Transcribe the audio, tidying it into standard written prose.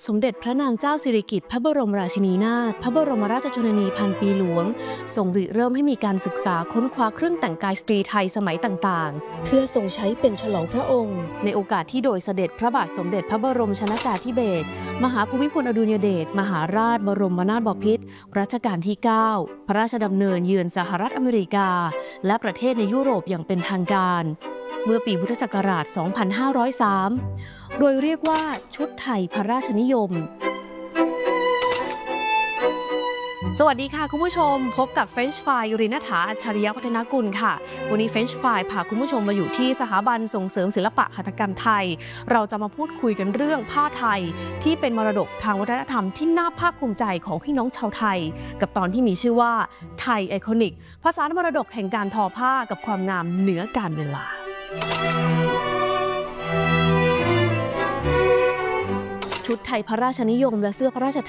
สมเด็จพระนางเจ้าสิริกิติ์พระบรมราชินีนาถพระบรมราชชนนีพันปีหลวงทรงริเริ่มให้มีการศึกษาค้นคว้าเครื่องแต่งกายสตรีไทยสมัยต่างๆเพื่อทรงใช้เป็นฉลองพระองค์ในโอกาสที่โดยเสด็จพระบาทสมเด็จพระบรมชนกาธิเบศรมหาภูมิพลอดุลยเดชมหาราชบรมนาถบพิตรรัชกาลที่ 9 พระราชดำเนินเยือนสหรัฐอเมริกาและประเทศในยุโรปอย่างเป็นทางการเมื่อปีพุทธศักราช 2503 โดยเรียกว่าชุดไทยพระราชนิยมสวัสดีค่ะคุณผู้ชมพบกับ French Fry ยุริณฐาอัจฉริยะพัฒนกุลค่ะวันนี้ French Fry พาคุณผู้ชมมาอยู่ที่สถาบันส่งเสริมศิลปะหัตถกรรมไทยเราจะมาพูดคุยกันเรื่องผ้าไทยที่เป็นมรดกทางวัฒนธรรมที่น่าภาคภูมิใจของพี่น้องชาวไทยกับตอนที่มีชื่อว่าไทยไอคอนิกภาษามรดกแห่งการทอผ้ากับความงามเหนือกาลเวลาชุดไทยพระราชนิยมและเสื้อพระราช